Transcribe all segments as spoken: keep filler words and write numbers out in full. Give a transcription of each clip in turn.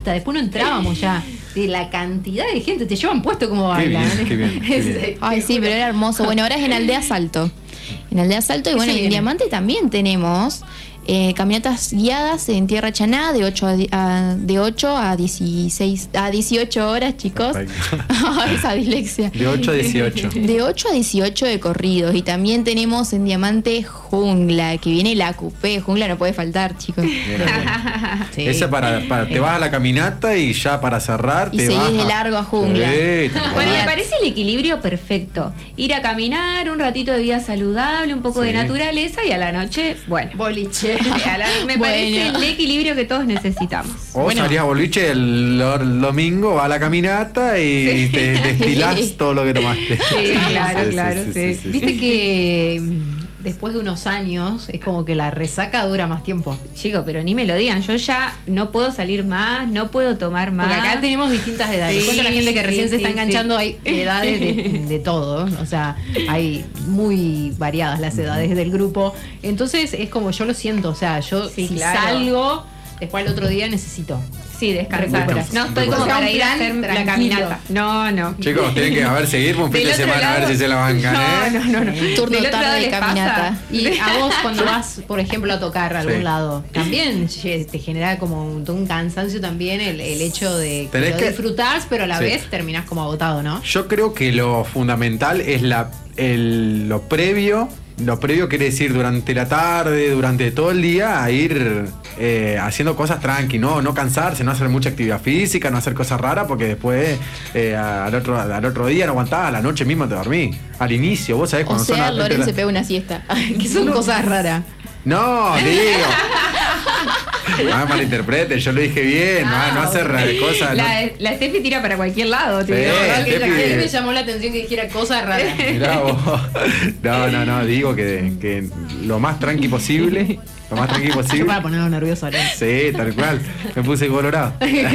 pista, después no entrábamos ya. De la cantidad de gente, te llevan puesto como bailan. Qué bien, qué bien, qué bien. Ay, sí, pero era hermoso. Bueno, ahora es en Aldea Salto. En Aldea Salto y bueno, en Diamante también tenemos eh, caminatas guiadas en Tierra Chaná de ocho a, a, de ocho a dieciséis a dieciocho horas, chicos. Esa dislexia. De ocho a dieciocho. De ocho a dieciocho de corridos. Y también tenemos en Diamante Jungla, que viene la Coupé. Jungla no puede faltar, chicos. Bien, bien. Sí. Esa para, para te vas a la caminata y ya para cerrar y te seguís vas de largo a Jungla. Sí, bueno, me parece el equilibrio perfecto. Ir a caminar, un ratito de vida saludable, un poco sí. de naturaleza y a la noche, bueno, boliche. A la, me bueno. parece el equilibrio que todos necesitamos. O bueno. salís a boliche el, el domingo, vas a la caminata y sí. te destilás todo lo que tomaste. Sí, claro, sí, claro. Sí, sí, sí, sí. Viste que después de unos años es como que la resaca dura más tiempo. Chicos, pero ni me lo digan, yo ya no puedo salir más, no puedo tomar más. Porque acá tenemos distintas edades. Sí, la gente que recién sí, se está enganchando, sí. hay edades de, de todo, o sea, hay muy variadas las edades del grupo. Entonces es como yo lo siento, o sea, yo sí, si claro. salgo, después al otro día necesito. Sí, descansar. No estoy como para ir a hacer la caminata. No, no. Chicos, tienen que a ver seguir un fin de semana lado, a ver si se la bancan, no, ¿eh? No, no, no. Turno tarde de caminata. Pasa. Y a vos cuando vas, por ejemplo, a tocar a algún sí. lado, también te genera como un, un cansancio también el, el hecho de que lo que disfrutás, pero a la sí. vez terminás como agotado, ¿no? Yo creo que lo fundamental es la el, lo previo. Lo previo quiere decir durante la tarde, durante todo el día, a ir eh, haciendo cosas tranqui, ¿no? No cansarse, no hacer mucha actividad física, no hacer cosas raras, porque después eh, al, otro, al otro día no aguantás, a la noche mismo te dormís. Al inicio, vos sabés cuando o sea, son Loren la... se pega una siesta. Que son no, cosas raras. No, digo. No me malinterpreten, yo lo dije bien, ah, no, no hacer okay. cosas. La, no. la Steffi tira para cualquier lado, tío. Sí, la que me llamó la atención que dijera cosas raras. Mirá vos. No, no, no, digo que, que lo más tranqui posible. Lo más tranqui posible. Para ponerlo nervioso, ¿no? Sí, tal cual. Me puse colorado.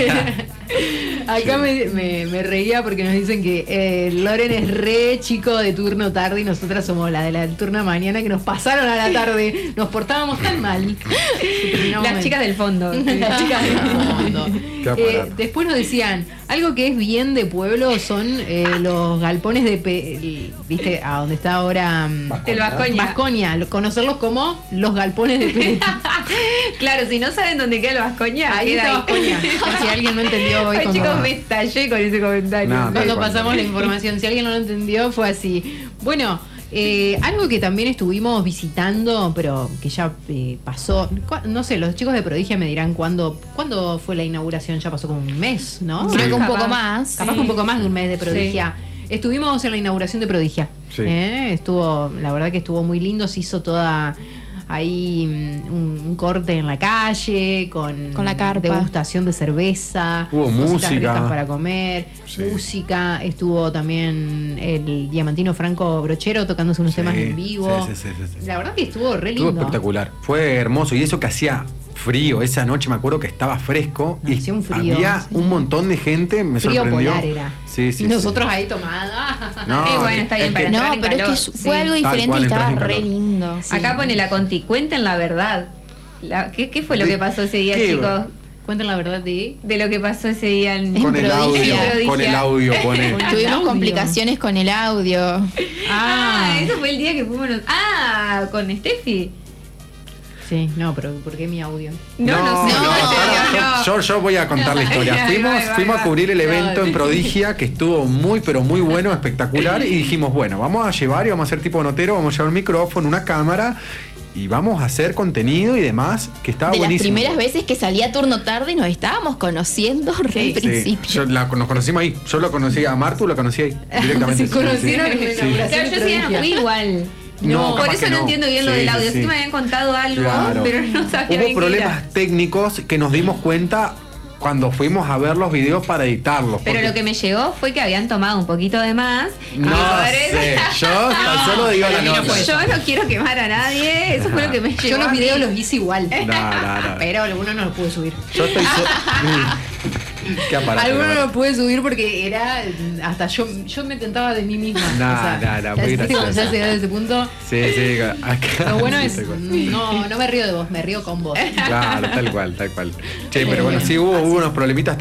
Acá me, me, me reía porque nos dicen que eh, Loren es re chico de turno tarde y nosotras somos la de la turno mañana, que nos pasaron a la tarde. Nos portábamos tan mal. Las chicas del fondo. Las chicas del fondo. Eh, después nos decían, algo que es bien de pueblo son eh, los galpones de... Pe el, ¿viste? A donde está ahora... El Vascoña. Vascoña. Conocerlos como los galpones de Peleta. Claro, si no saben dónde queda el Vascoña, ahí está Vascoña. Si alguien no entendió hoy. Ay, chicos, me estallé con ese comentario. No, cuando pasamos la información, si alguien no lo entendió, fue así. Bueno, eh, algo que también estuvimos visitando, pero que ya eh, pasó, no sé, los chicos de Prodigia me dirán cuándo, cuándo fue la inauguración, ya pasó como un mes, ¿no? Creo que un poco más. Capaz sí. que un poco más de un mes de Prodigia. Sí. Estuvimos en la inauguración de Prodigia. Sí. ¿eh? Estuvo, la verdad que estuvo muy lindo, se hizo toda... Ahí un, un corte en la calle con, con la carpa, degustación de cerveza, hubo música para comer, sí. música, estuvo también el diamantino Franco Brochero tocándose unos sí. temas en vivo. Sí, sí, sí, sí, sí. La verdad que estuvo re lindo. Estuvo espectacular, fue hermoso y eso que hacía frío, esa noche me acuerdo que estaba fresco no, y un frío, había sí. un montón de gente, me frío sorprendió. Polar era. Sí, sí, y nosotros sí. ahí tomada. No, eh, bueno, está bien es para que, entrar No, en pero calor. es que fue sí. algo diferente cual, y estaba re calor. lindo. Sí. Acá pone la Conti, cuenten la verdad. La, ¿qué, ¿Qué fue lo que pasó ese día, ¿Qué? chicos? Cuenten la verdad de... De lo que pasó ese día en, con en el audio, Prodigia. con el audio pone. Tuvimos complicaciones con el audio. Ah, ah, eso fue el día que fuimos. Ah, con Steffi. Sí, no, pero ¿por qué mi audio? No, no, no sé. No, no, no. Yo, yo voy a contar la historia. Fuimos, va, va, fuimos va. a cubrir el evento no, en Prodigia, que estuvo muy, pero muy bueno, espectacular. Y dijimos, bueno, vamos a llevar y vamos a hacer tipo notero, vamos a llevar un micrófono, una cámara. Y vamos a hacer contenido y demás, que estaba de buenísimo. De las primeras veces que salía turno tarde y nos estábamos conociendo re al sí, principio. Yo la, nos conocimos ahí. Yo lo conocí a Martu, lo conocí ahí. Directamente. Se conocieron en la inauguración. Claro, yo sí no fui igual. No, no, por eso no, no entiendo bien sí, lo del audio. Sí, sí me habían contado algo, claro. pero no sabía Hubo bien problemas qué era. técnicos que nos dimos cuenta cuando fuimos a ver los videos para editarlos. Pero lo que me llegó fue que habían tomado un poquito de más. No sé, yo tan solo digo la nota. Yo no quiero quemar a nadie, eso fue lo que me llegó. Yo los videos los hice igual. No, no, no. Pero algunos no los pude subir. Yo estoy... So Qué aparato, algunos no aparato. lo pude subir porque era hasta yo yo me tentaba de mí misma. No, o sea, no, no, muy gracioso. Ya se de ese punto. Sí, sí. Acá, lo bueno sí, es no, no me río de vos, me río con vos. Claro, tal cual, tal cual. Che, pero bueno, sí hubo, hubo unos problemitas